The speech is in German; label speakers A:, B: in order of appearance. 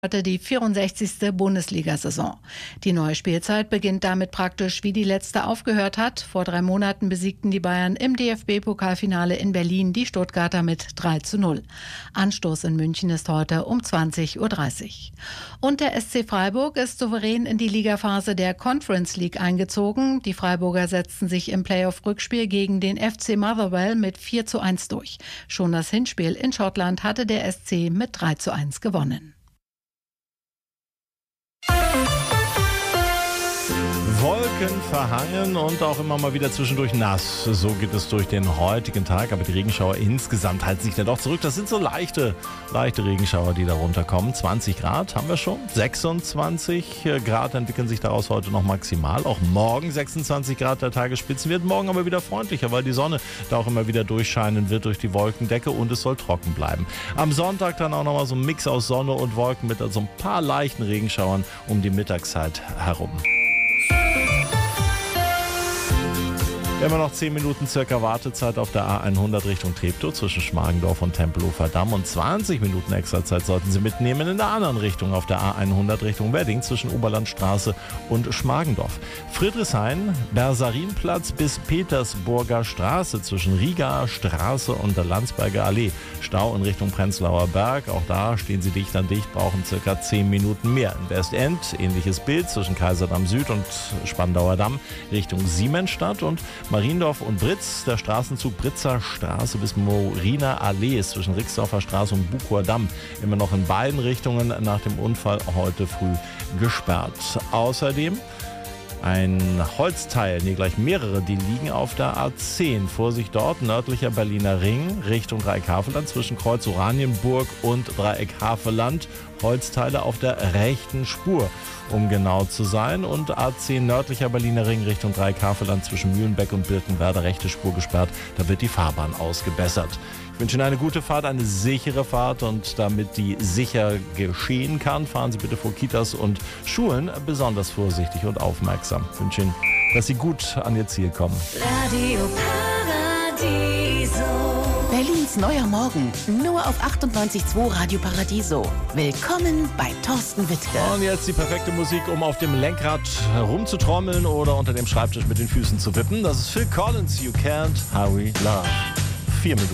A: Die 64. Bundesliga-Saison. Die neue Spielzeit beginnt damit praktisch, wie die letzte aufgehört hat. Vor 3 Monaten besiegten die Bayern im DFB-Pokalfinale in Berlin die Stuttgarter mit 3:0. Anstoß in München ist heute um 20:30 Uhr. Und der SC Freiburg ist souverän in die Ligaphase der Conference League eingezogen. Die Freiburger setzten sich im Playoff-Rückspiel gegen den FC Motherwell mit 4:1 durch. Schon das Hinspiel in Schottland hatte der SC mit 3:1 gewonnen.
B: Wolken verhangen und auch immer mal wieder zwischendurch nass. So geht es durch den heutigen Tag. Aber die Regenschauer insgesamt halten sich dann doch zurück. Das sind so leichte Regenschauer, die da runterkommen. 20 Grad haben wir schon. 26 Grad entwickeln sich daraus heute noch maximal. Auch morgen 26 Grad der Tagesspitzen. Wird morgen aber wieder freundlicher, weil die Sonne da auch immer wieder durchscheinen wird durch die Wolkendecke und es soll trocken bleiben. Am Sonntag dann auch nochmal so ein Mix aus Sonne und Wolken mit so ein paar leichten Regenschauern um die Mittagszeit herum. Wir haben noch 10 Minuten circa Wartezeit auf der A100 Richtung Treptow zwischen Schmargendorf und Tempelhofer Damm und 20 Minuten Extrazeit sollten Sie mitnehmen in der anderen Richtung auf der A100 Richtung Wedding zwischen Oberlandstraße und Schmargendorf. Friedrichshain, Bersarinplatz bis Petersburger Straße zwischen Rieger Straße und der Landsberger Allee. Stau in Richtung Prenzlauer Berg, auch da stehen Sie dicht an dicht, brauchen circa 10 Minuten mehr. In Westend ähnliches Bild zwischen Kaiserdamm Süd und Spandauer Damm Richtung Siemensstadt und Mariendorf und Britz, der Straßenzug Britzer Straße bis Moriner Allee ist zwischen Rixdorfer Straße und Bucher Damm immer noch in beiden Richtungen nach dem Unfall heute früh gesperrt. Außerdem ein Holzteil, gleich mehrere, die liegen auf der A10. Vorsicht dort, nördlicher Berliner Ring, Richtung Dreieck-Havelland, zwischen Kreuz Oranienburg und Dreieck-Havelland. Holzteile auf der rechten Spur, um genau zu sein. Und A10 nördlicher Berliner Ring, Richtung Dreieck-Havelland, zwischen Mühlenbeck und Birkenwerder, rechte Spur gesperrt. Da wird die Fahrbahn ausgebessert. Ich wünsche Ihnen eine gute Fahrt, eine sichere Fahrt und damit die sicher geschehen kann, fahren Sie bitte vor Kitas und Schulen besonders vorsichtig und aufmerksam. Ich wünsche Ihnen, dass Sie gut an Ihr Ziel kommen.
C: Radio Paradiso.
D: Berlins neuer Morgen, nur auf 98.2 Radio Paradiso. Willkommen bei Thorsten Wittke.
B: Und jetzt die perfekte Musik, um auf dem Lenkrad herumzutrommeln oder unter dem Schreibtisch mit den Füßen zu wippen. Das ist Phil Collins, You Can't Hurry Love. 4 Minuten.